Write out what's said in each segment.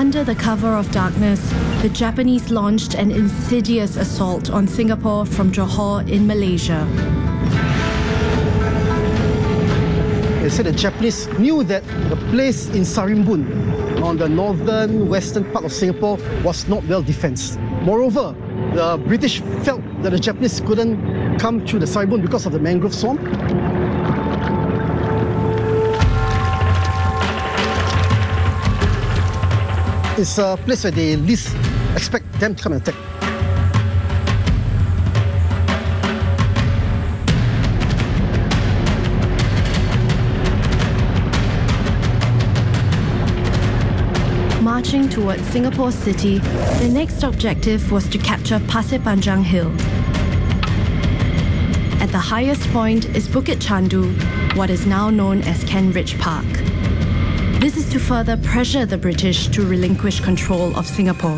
Under the cover of darkness, the Japanese launched an insidious assault on Singapore from Johor in Malaysia. They said the Japanese knew that the place in Sarimbun, on the northern western part of Singapore, was not well defensed. Moreover, the British felt that the Japanese couldn't come through the Sarimbun because of the mangrove swamp. It's a place where they least expect them to come and attack. Marching towards Singapore City, the next objective was to capture Pasir Panjang Hill. At the highest point is Bukit Chandu, what is now known as Kent Ridge Park. This is to further pressure the British to relinquish control of Singapore.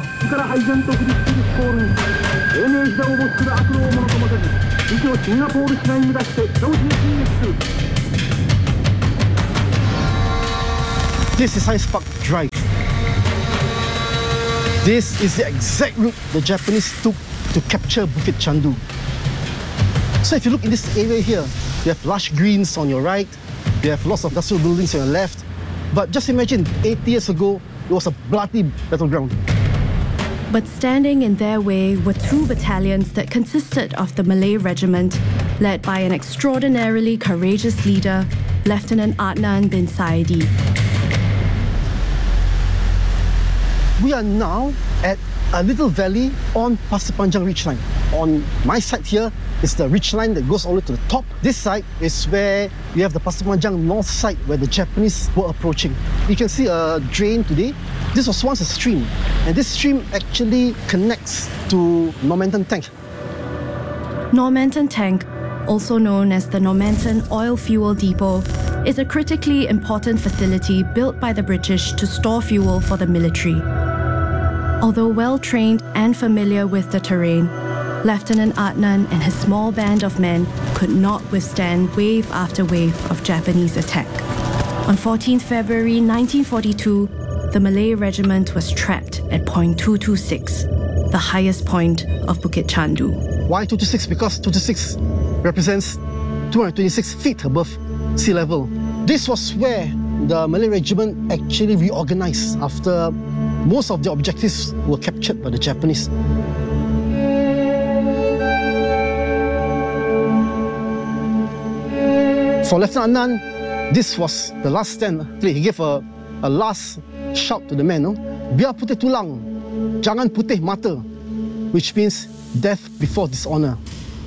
This is Science Park Drive. This is the exact route the Japanese took to capture Bukit Chandu. So if you look in this area here, you have lush greens on your right, you have lots of industrial buildings on your left. But just imagine, 80 years ago, it was a bloody battleground. But standing in their way were two battalions that consisted of the Malay Regiment, led by an extraordinarily courageous leader, Lieutenant Adnan bin Saidi. We are now at a little valley on Pasir Panjang Ridgeline. On my side here is the ridgeline that goes all the way to the top. This side is where we have the Pasir Panjang north side where the Japanese were approaching. You can see a drain today. This was once a stream, and this stream actually connects to Normanton Tank. Normanton Tank, also known as the Normanton Oil Fuel Depot, is a critically important facility built by the British to store fuel for the military. Although well-trained and familiar with the terrain, Lieutenant Adnan and his small band of men could not withstand wave after wave of Japanese attack. On 14 February 1942, the Malay Regiment was trapped at point 226, the highest point of Bukit Chandu. Why 226? Because 226 represents 226 feet above sea level. This was where the Malay Regiment actually reorganized after most of the objectives were captured by the Japanese. For Lieutenant Adnan, this was the last stand. He gave a last shout to the men, biar putih tulang, jangan putih mata, which means death before dishonor.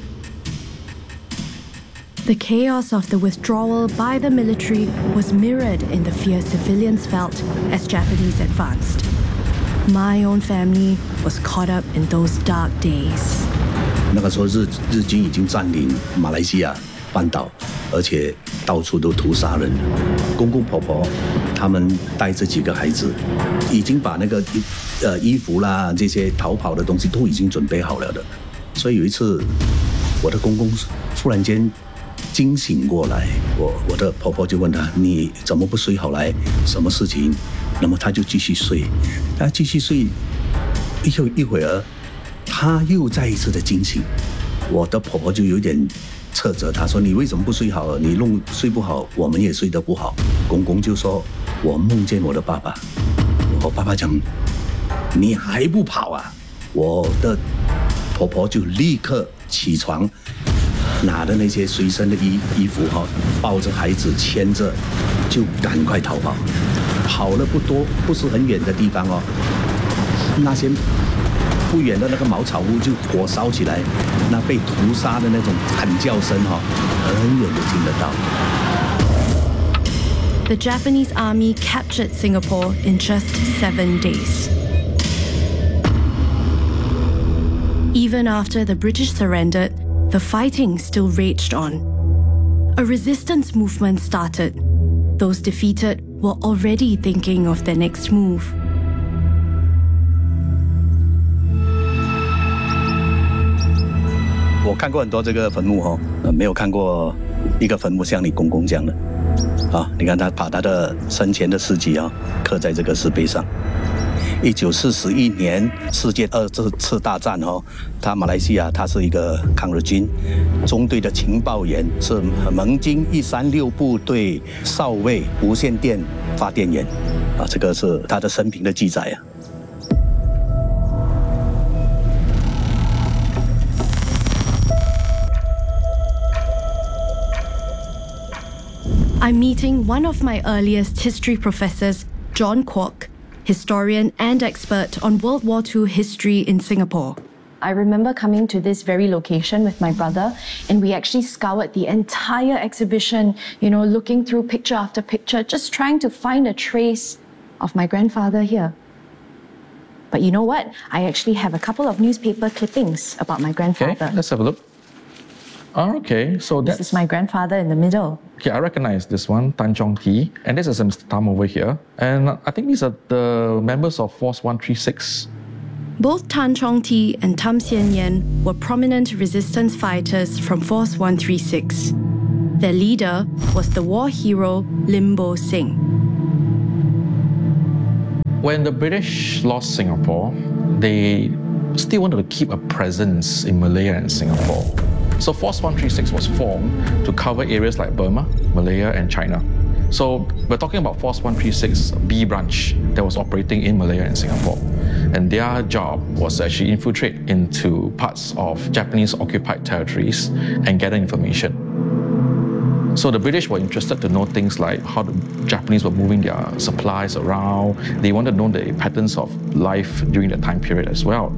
The chaos of the withdrawal by the military was mirrored in the fear civilians felt as Japanese advanced. My own family was caught up in those dark days. 那个时候日军已经占领马来西亚半岛，而且到处都屠杀人。公公婆婆他们带着几个孩子，已经把那个衣服啦这些逃跑的东西都已经准备好了的。所以有一次，我的公公忽然间惊醒过来，我的婆婆就问他：“你怎么不睡好来？什么事情？”那么他就继续睡，他继续睡，一会儿，他又再一次的惊醒。我的婆婆就有点斥责他说：“你为什么不睡好了？你睡不好，我们也睡得不好。”公公就说：“我梦见我的爸爸。”我爸爸讲：“你还不跑啊？”我的婆婆就立刻起床。拿的那些随身的衣服抱着孩子牵着，就赶快逃跑。跑了不是很远的地方那些不远的那个茅草屋就火烧起来，那被屠杀的那种惨叫声很远就听得到。 The Japanese army captured Singapore in just 7 days. Even after the British surrendered, the fighting still raged on. A resistance movement started. Those defeated were already thinking of their next move. 我看过很多这个坟墓没有看过一个坟墓像你公公这样的你看他把他的生前的事迹刻在这个石碑上。 1941年世界2次大战马来西亚它是一个抗日军中队的情报员，是盟军136部队少尉无线电发电员这个是他的生平的记载 I'm meeting one of my earliest history professors, John Kwok, historian and expert on World War II history in Singapore. I remember coming to this very location with my brother, and we actually scoured the entire exhibition, looking through picture after picture, just trying to find a trace of my grandfather here. But you know what? I actually have a couple of newspaper clippings about my grandfather. Okay, let's have a look. Okay, so this is my grandfather in the middle. Okay, I recognize this one, Tan Chong Tee, and this is Mr. Tam over here. And I think these are the members of Force 136. Both Tan Chong Tee and Tam Sien Yen were prominent resistance fighters from Force 136. Their leader was the war hero Lim Bo Sing. When the British lost Singapore, they still wanted to keep a presence in Malaya and Singapore. So Force 136 was formed to cover areas like Burma, Malaya and China. So we're talking about Force 136 B branch that was operating in Malaya and Singapore. And their job was to actually infiltrate into parts of Japanese occupied territories and gather information. So the British were interested to know things like how the Japanese were moving their supplies around. They wanted to know the patterns of life during the time period as well.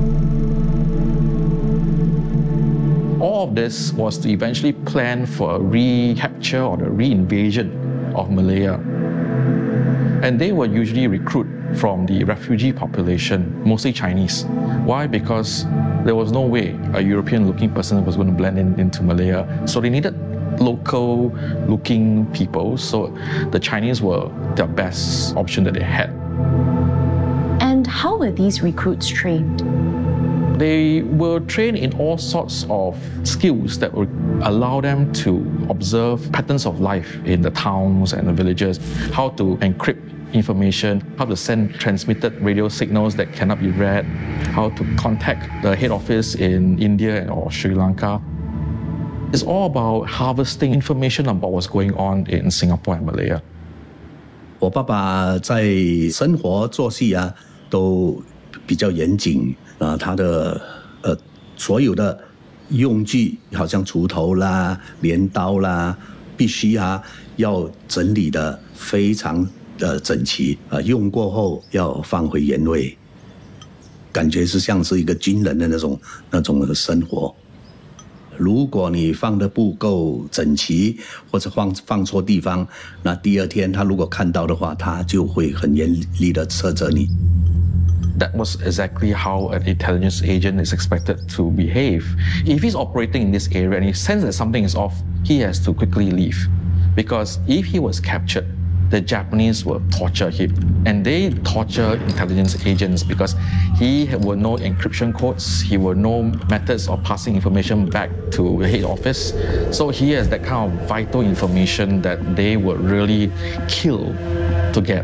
All of this was to eventually plan for a recapture or the re-invasion of Malaya. And they would usually recruit from the refugee population, mostly Chinese. Why? Because there was no way a European-looking person was going to blend into Malaya. So they needed local-looking people. So the Chinese were their best option that they had. And how were these recruits trained? They were trained in all sorts of skills that would allow them to observe patterns of life in the towns and the villages, how to encrypt information, how to send transmitted radio signals that cannot be read, how to contact the head office in India or Sri Lanka. It's all about harvesting information about what's going on in Singapore and Malaya. 我爸爸在生活作息都比较严谨他的所有的用具，好像锄头啦、镰刀啦，必须要整理的非常整齐用过后要放回原位，感觉是像是一个军人的那种生活。如果你放的不够整齐，或者放错地方，那第二天他如果看到的话，他就会很严厉的斥责你。 That was exactly how an intelligence agent is expected to behave. If he's operating in this area and he senses that something is off, he has to quickly leave. Because if he was captured, the Japanese will torture him. And they torture intelligence agents because he will know encryption codes, he will know methods of passing information back to the head office. So he has that kind of vital information that they would really kill to get.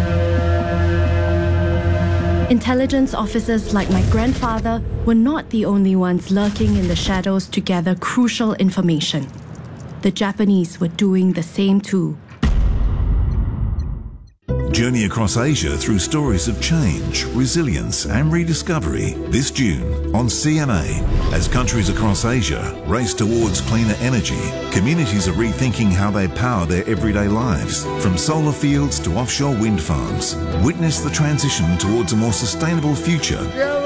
Intelligence officers like my grandfather were not the only ones lurking in the shadows to gather crucial information. The Japanese were doing the same too. Journey across Asia through stories of change, resilience and rediscovery this June on CMA. As countries across Asia race towards cleaner energy, communities are rethinking how they power their everyday lives. From solar fields to offshore wind farms, witness the transition towards a more sustainable future.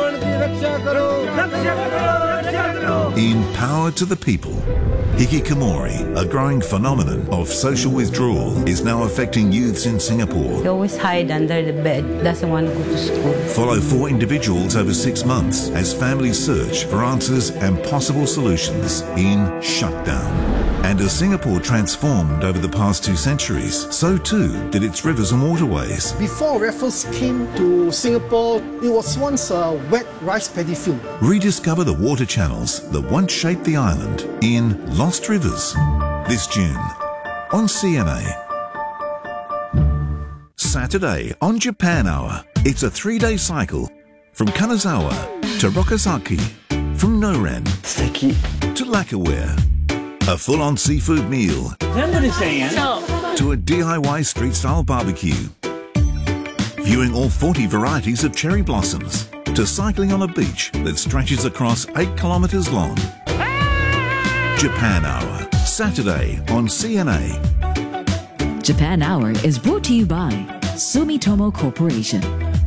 In Power to the People, hikikomori, a growing phenomenon of social withdrawal, is now affecting youths in Singapore. He always hide under the bed, doesn't want to go to school. Follow 4 individuals over 6 months as families search for answers and possible solutions in Shutdown. And as Singapore transformed over the past 2 centuries, so too did its rivers and waterways. Before Raffles came to Singapore, it was once a wet rice paddy field. Rediscover the water channels that once shaped the island in Lost Rivers this June on CMA. Saturday on Japan Hour. It's a 3-day cycle from Kanazawa to Rokazaki, from Noren to Lakaware. A full-on seafood meal to a DIY street-style barbecue. Viewing all 40 varieties of cherry blossoms to cycling on a beach that stretches across 8 kilometers long. Japan Hour, Saturday on CNA. Japan Hour is brought to you by Sumitomo Corporation.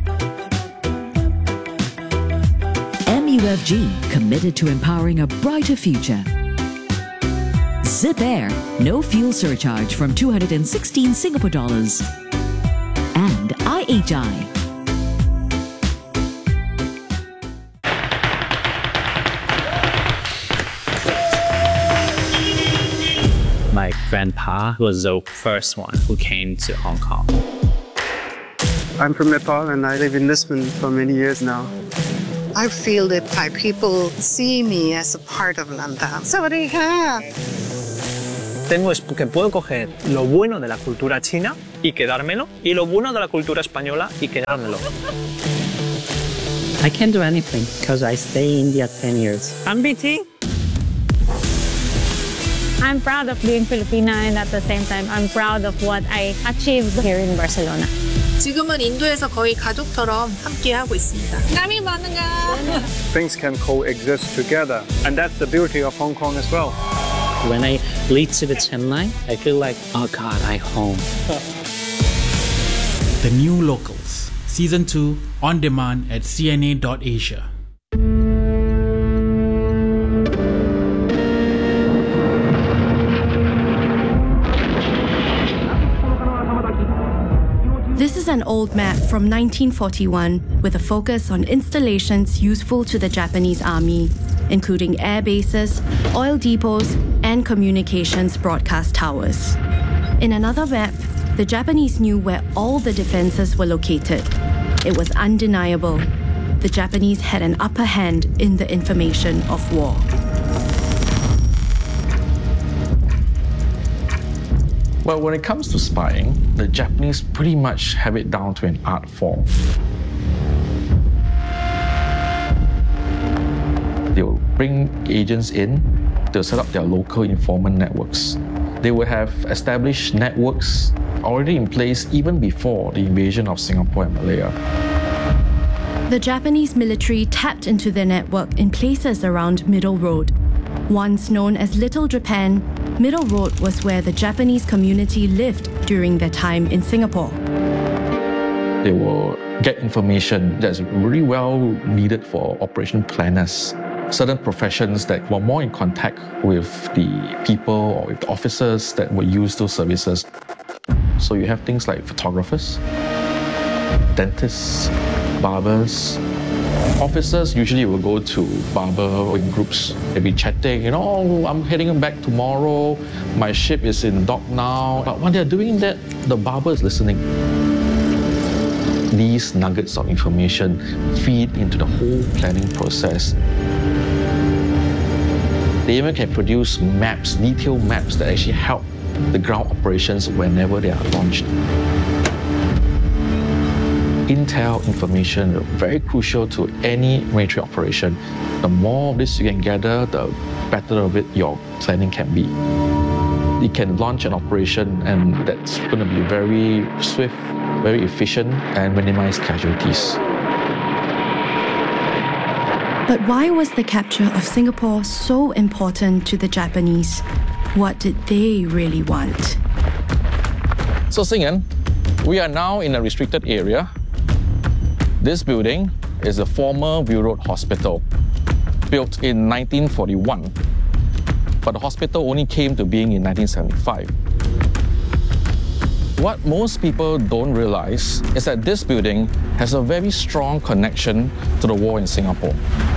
MUFG, committed to empowering a brighter future. Zip Air, no fuel surcharge from 216 Singapore dollars. And IHI. My grandpa was the first one who came to Hong Kong. I'm from Nepal and I live in Lisbon for many years now. I feel that Thai people see me as a part of Landa. Sawadee-ka! Tenemos que puedo coger lo bueno de la cultura china y quedármelo, y lo bueno de la cultura española y quedármelo. I can't do anything because I stay in India 10 years. I'm BT. I'm proud of being Filipina, and at the same time, I'm proud of what I achieved here in Barcelona. 지금은 인도에서 거의 가족처럼 함께 하고 있습니다. 남이 많은가? Things can coexist together, and that's the beauty of Hong Kong as well. When I lead to the Chennai, I feel like, oh God, I'm home. The New Locals, Season 2, on demand at cna.asia. This is an old map from 1941 with a focus on installations useful to the Japanese army, including air bases, oil depots, and communications broadcast towers. In another map, the Japanese knew where all the defenses were located. It was undeniable. The Japanese had an upper hand in the information of war. Well, when it comes to spying, the Japanese pretty much have it down to an art form. They'll bring agents in, they'll set up their local informant networks. They will have established networks already in place even before the invasion of Singapore and Malaya. The Japanese military tapped into their network in places around Middle Road. Once known as Little Japan, Middle Road was where the Japanese community lived during their time in Singapore. They will get information that's really well needed for operation planners, certain professions that were more in contact with the people or with the officers that would use those services. So you have things like photographers, dentists, barbers. Officers usually will go to barber in groups. They'll be chatting, I'm heading back tomorrow, my ship is in dock now. But when they're doing that, the barber is listening. These nuggets of information feed into the whole planning process. They even can produce maps, detailed maps that actually help the ground operations whenever they are launched. Intel information is very crucial to any military operation. The more of this you can gather, the better of it your planning can be. You can launch an operation and that's going to be very swift, very efficient, and minimize casualties. But why was the capture of Singapore so important to the Japanese? What did they really want? So Singen, we are now in a restricted area. This building is the former View Road Hospital, built in 1941. But the hospital only came to being in 1975. What most people don't realize is that this building has a very strong connection to the war in Singapore.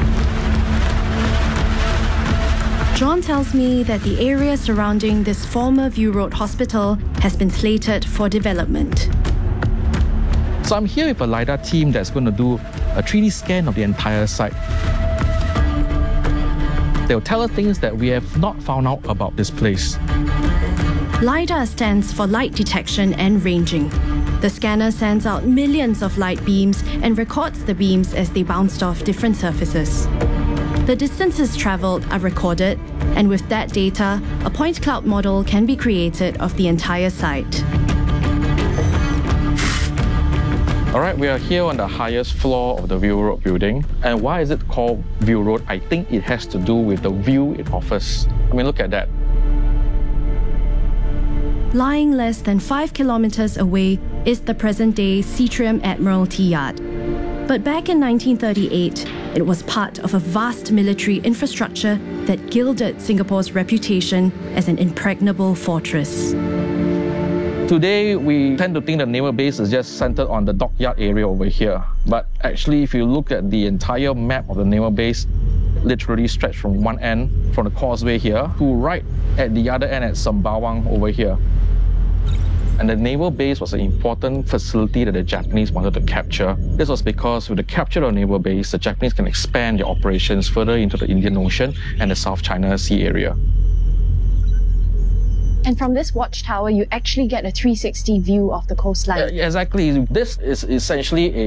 John tells me that the area surrounding this former View Road Hospital has been slated for development. So I'm here with a LiDAR team that's going to do a 3D scan of the entire site. They'll tell us things that we have not found out about this place. LiDAR stands for light detection and ranging. The scanner sends out millions of light beams and records the beams as they bounced off different surfaces. The distances travelled are recorded, and with that data, a point cloud model can be created of the entire site. All right, we are here on the highest floor of the View Road building. And why is it called View Road? I think it has to do with the view it offers. I mean, look at that. Lying less than 5 kilometers away is the present-day Seatrium Admiralty Yard. But back in 1938, it was part of a vast military infrastructure that gilded Singapore's reputation as an impregnable fortress. Today, we tend to think the naval base is just centered on the dockyard area over here. But actually, if you look at the entire map of the naval base, literally stretched from one end, from the causeway here, to right at the other end at Sembawang over here. And the naval base was an important facility that the Japanese wanted to capture. This was because with the capture of the naval base, the Japanese can expand their operations further into the Indian Ocean and the South China Sea area. And from this watchtower, you actually get a 360 view of the coastline. Exactly. This is essentially a